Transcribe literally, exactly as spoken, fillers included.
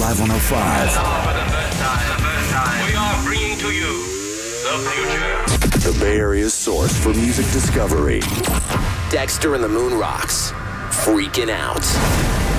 Live one oh five. Now for the first time, the first time, we are bringing to you the future. The Bay Area's source for music discovery. Dexter and the Moon Rocks. Freaking out.